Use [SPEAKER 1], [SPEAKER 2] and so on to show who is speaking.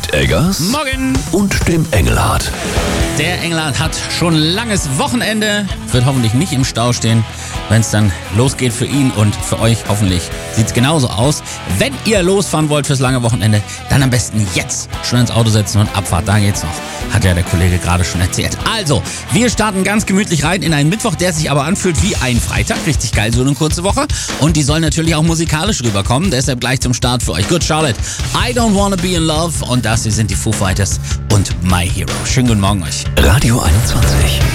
[SPEAKER 1] Mit Eggers.
[SPEAKER 2] Morgen.
[SPEAKER 1] Und dem Engelhardt.
[SPEAKER 2] Der Engelhardt hat schon langes Wochenende, wird hoffentlich nicht im Stau stehen, wenn es dann losgeht für ihn und für euch hoffentlich sieht es genauso aus. Wenn ihr losfahren wollt fürs lange Wochenende, dann am besten jetzt schon ins Auto setzen und Abfahrt, da geht's noch. Hat ja der Kollege gerade schon erzählt. Also, wir starten ganz gemütlich rein in einen Mittwoch, der sich aber anfühlt wie ein Freitag. Richtig geil, so eine kurze Woche. Und die soll natürlich auch musikalisch rüberkommen. Deshalb gleich zum Start für euch. Good Charlotte, I Don't Wanna Be in Love. Und das hier sind die Foo Fighters und My Hero. Schönen guten Morgen euch.
[SPEAKER 1] Radio 21.